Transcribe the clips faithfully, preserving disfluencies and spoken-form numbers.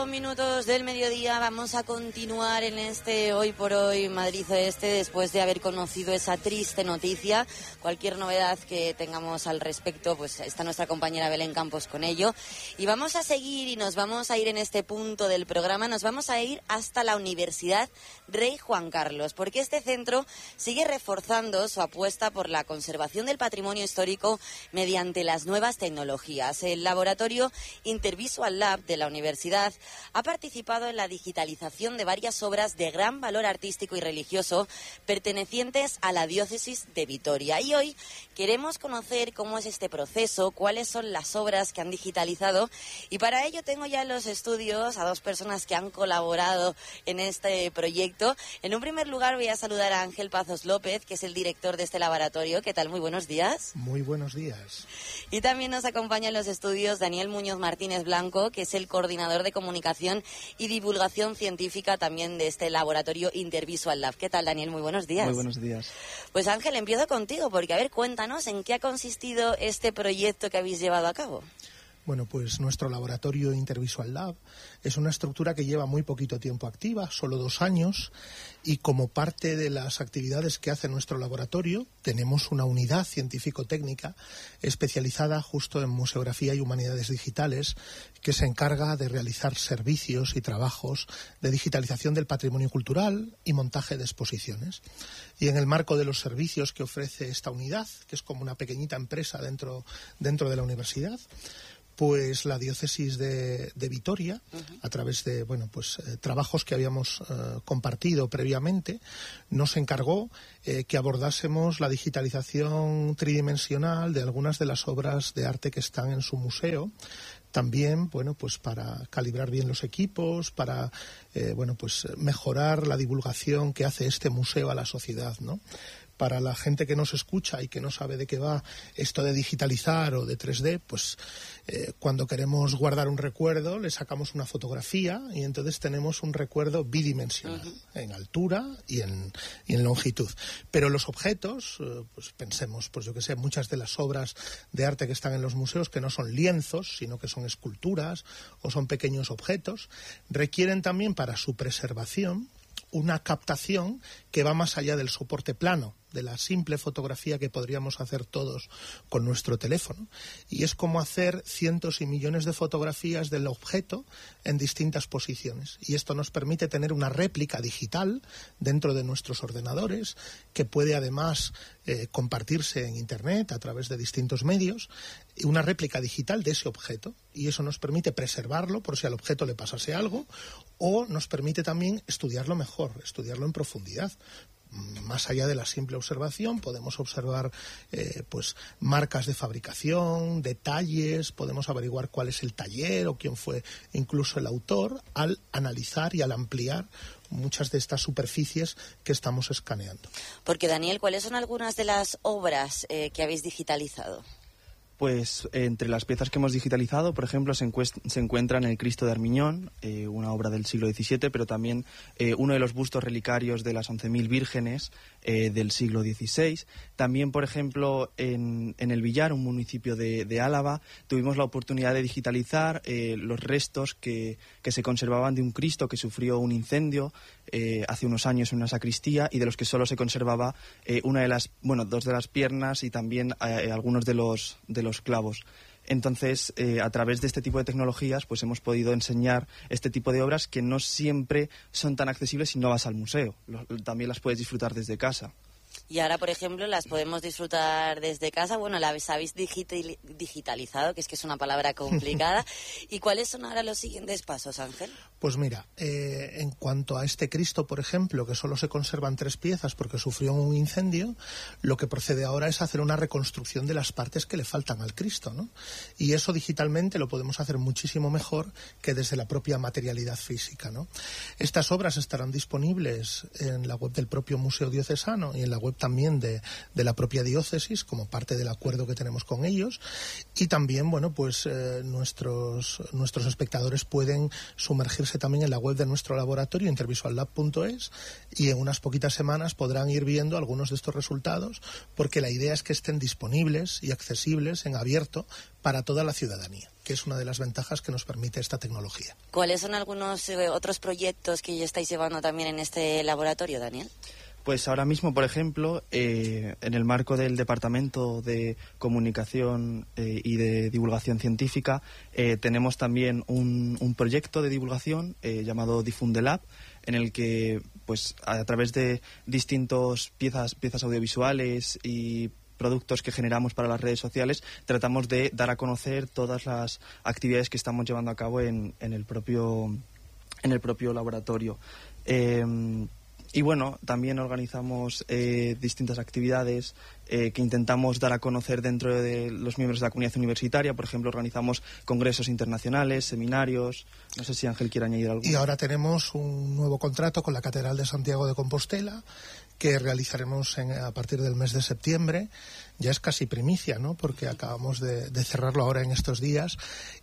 minutos del mediodía. Vamos a continuar en este Hoy por Hoy Madrid Oeste después de haber conocido esa triste noticia. Cualquier novedad que tengamos al respecto, pues está nuestra compañera Belén Campos con ello. Y vamos a seguir y nos vamos a ir en este punto del programa, nos vamos a ir hasta la Universidad Rey Juan Carlos, porque este centro sigue reforzando su apuesta por la conservación del patrimonio histórico mediante las nuevas tecnologías. El laboratorio Intervisual Lab de la universidad ha participado en la digitalización de varias obras de gran valor artístico y religioso pertenecientes a la diócesis de Vitoria. Y hoy queremos conocer cómo es este proceso, cuáles son las obras que han digitalizado, y para ello tengo ya en los estudios a dos personas que han colaborado en este proyecto. En un primer lugar voy a saludar a Ángel Pazos López, que es el director de este laboratorio. ¿Qué tal? Muy buenos días. Muy buenos días. Y también nos acompaña en los estudios Daniel Muñoz Martínez Blanco, que es el coordinador de comunicación y divulgación científica también de este laboratorio Intervisual Lab. ¿Qué tal, Daniel? Muy buenos días. Muy buenos días. Pues Ángel, empiezo contigo, porque a ver, cuéntanos en qué ha consistido este proyecto que habéis llevado a cabo. Bueno, pues nuestro laboratorio Intervisual Lab es una estructura que lleva muy poquito tiempo activa, solo dos años, y como parte de las actividades que hace nuestro laboratorio, tenemos una unidad científico-técnica especializada justo en museografía y humanidades digitales, que se encarga de realizar servicios y trabajos de digitalización del patrimonio cultural y montaje de exposiciones. Y en el marco de los servicios que ofrece esta unidad, que es como una pequeñita empresa dentro, dentro de la universidad, pues la diócesis de, de Vitoria, uh-huh. a través de bueno pues eh, trabajos que habíamos eh, compartido previamente, nos encargó eh, que abordásemos la digitalización tridimensional de algunas de las obras de arte que están en su museo. También, bueno, pues para calibrar bien los equipos, para, eh, bueno, pues mejorar la divulgación que hace este museo a la sociedad, ¿no? Para la gente que nos escucha y que no sabe de qué va esto de digitalizar o de tres D, pues eh, cuando queremos guardar un recuerdo le sacamos una fotografía y entonces tenemos un recuerdo bidimensional, uh-huh. en altura y en, y en longitud. Pero los objetos, eh, pues pensemos, pues yo que sé, muchas de las obras de arte que están en los museos, que no son lienzos, sino que son esculturas o son pequeños objetos, requieren también para su preservación una captación que va más allá del soporte plano, de la simple fotografía que podríamos hacer todos con nuestro teléfono. Y es como hacer cientos y millones de fotografías del objeto en distintas posiciones. Y esto nos permite tener una réplica digital dentro de nuestros ordenadores, que puede además eh, compartirse en Internet a través de distintos medios, una réplica digital de ese objeto. Y eso nos permite preservarlo por si al objeto le pasase algo, o nos permite también estudiarlo mejor, estudiarlo en profundidad. Más allá de la simple observación, podemos observar eh, pues marcas de fabricación, detalles, podemos averiguar cuál es el taller o quién fue incluso el autor, al analizar y al ampliar muchas de estas superficies que estamos escaneando. Porque, Daniel, ¿cuáles son algunas de las obras eh, que habéis digitalizado? Pues entre las piezas que hemos digitalizado, por ejemplo, se, encuest- se encuentran el Cristo de Armiñón, eh, una obra del siglo diecisiete, pero también eh, uno de los bustos relicarios de las once mil vírgenes eh, del siglo dieciséis. También, por ejemplo, en, en El Villar, un municipio de, de Álava, tuvimos la oportunidad de digitalizar eh, los restos que, que se conservaban de un Cristo que sufrió un incendio eh, hace unos años en una sacristía, y de los que solo se conservaba eh, una de las, bueno, dos de las piernas y también eh, algunos de los de los clavos. Entonces, eh, a través de este tipo de tecnologías, pues hemos podido enseñar este tipo de obras que no siempre son tan accesibles si no vas al museo. Lo, también las puedes disfrutar desde casa. Y ahora, por ejemplo, las podemos disfrutar desde casa. Bueno, las habéis digital, digitalizado, que es que es una palabra complicada. ¿Y cuáles son ahora los siguientes pasos, Ángel? Pues mira, eh, en cuanto a este Cristo, por ejemplo, que solo se conservan tres piezas porque sufrió un incendio, lo que procede ahora es hacer una reconstrucción de las partes que le faltan al Cristo, ¿no? Y eso digitalmente lo podemos hacer muchísimo mejor que desde la propia materialidad física, ¿no? Estas obras estarán disponibles en la web del propio Museo Diocesano y en la web web también de, de la propia diócesis, como parte del acuerdo que tenemos con ellos. Y también, bueno, pues eh, nuestros, nuestros espectadores pueden sumergirse también en la web de nuestro laboratorio, intervisuallab punto es, y en unas poquitas semanas podrán ir viendo algunos de estos resultados, porque la idea es que estén disponibles y accesibles en abierto para toda la ciudadanía, que es una de las ventajas que nos permite esta tecnología. ¿Cuáles son algunos eh, otros proyectos que ya estáis llevando también en este laboratorio, Daniel? Pues ahora mismo, por ejemplo, eh, en el marco del Departamento de Comunicación eh, y de Divulgación Científica, eh, tenemos también un, un proyecto de divulgación eh, llamado Difundelab, en el que, pues, a través de distintos piezas, piezas audiovisuales y productos que generamos para las redes sociales, tratamos de dar a conocer todas las actividades que estamos llevando a cabo en, en el propio en el propio laboratorio. Eh, y bueno, también organizamos eh, distintas actividades eh, que intentamos dar a conocer dentro de los miembros de la comunidad universitaria. Por ejemplo, organizamos congresos internacionales, seminarios. No sé si Ángel quiere añadir algo. Y ahora tenemos un nuevo contrato con la Catedral de Santiago de Compostela, que realizaremos en, a partir del mes de septiembre. Ya es casi primicia, ¿no? Porque acabamos de, de cerrarlo ahora en estos días.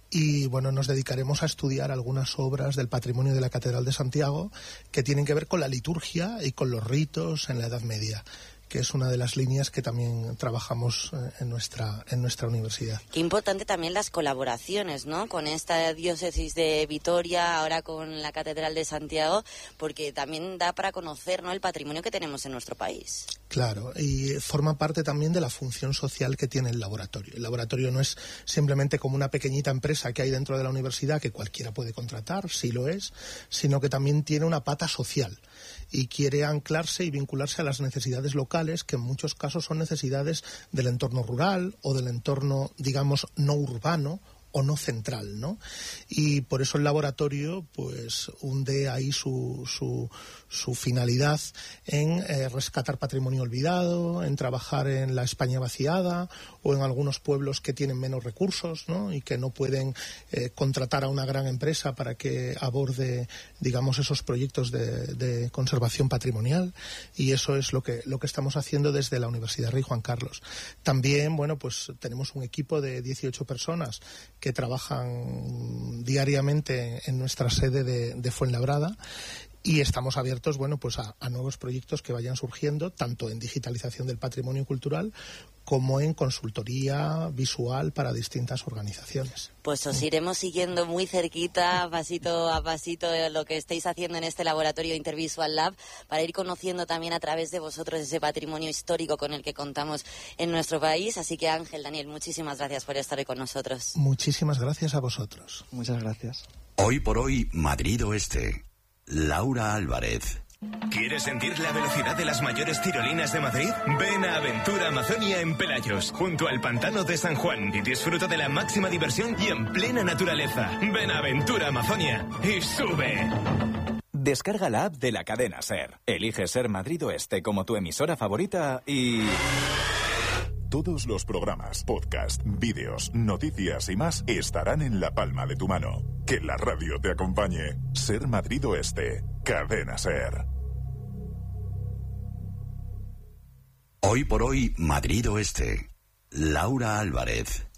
Y bueno, nos dedicaremos a estudiar algunas obras del patrimonio de la Catedral de Santiago que tienen que ver con la liturgia y con los ritos en la Edad Media, que es una de las líneas que también trabajamos en nuestra en nuestra universidad. Qué importante también las colaboraciones, ¿no? Con esta diócesis de Vitoria, ahora con la Catedral de Santiago, porque también da para conocer, ¿no?, el patrimonio que tenemos en nuestro país. Claro, y forma parte también de la función social que tiene el laboratorio. El laboratorio no es simplemente como una pequeñita empresa que hay dentro de la universidad que cualquiera puede contratar, sí lo es, sino que también tiene una pata social y quiere anclarse y vincularse a las necesidades locales, que en muchos casos son necesidades del entorno rural o del entorno, digamos, no urbano o no central, ¿no? Y por eso el laboratorio pues hunde ahí su, su, su finalidad en eh, rescatar patrimonio olvidado, en trabajar en la España vaciada o en algunos pueblos que tienen menos recursos, ¿no?, y que no pueden eh, contratar a una gran empresa para que aborde, digamos, esos proyectos de, de conservación patrimonial, y eso es lo que, lo que estamos haciendo desde la Universidad Rey Juan Carlos. También, bueno, pues tenemos un equipo de dieciocho personas que trabajan diariamente en nuestra sede de, de Fuenlabrada, y estamos abiertos, bueno, pues a, a nuevos proyectos que vayan surgiendo, tanto en digitalización del patrimonio cultural como en consultoría visual para distintas organizaciones. Pues os iremos siguiendo muy cerquita, pasito a pasito, lo que estáis haciendo en este laboratorio Intervisual Lab, para ir conociendo también a través de vosotros ese patrimonio histórico con el que contamos en nuestro país. Así que, Ángel, Daniel, muchísimas gracias por estar hoy con nosotros. Muchísimas gracias a vosotros. Muchas gracias. Hoy por hoy, Madrid Oeste. Laura Álvarez. ¿Quieres sentir la velocidad de las mayores tirolinas de Madrid? Ven a Aventura Amazonia en Pelayos, junto al pantano de San Juan, y disfruta de la máxima diversión y en plena naturaleza. Ven a Aventura Amazonia y sube. Descarga la app de la cadena SER. Elige Ser Madrid Oeste como tu emisora favorita y... Todos los programas, podcast, vídeos, noticias y más estarán en la palma de tu mano. Que la radio te acompañe. Ser Madrid Oeste. Cadena SER. Hoy por hoy, Madrid Oeste. Laura Álvarez.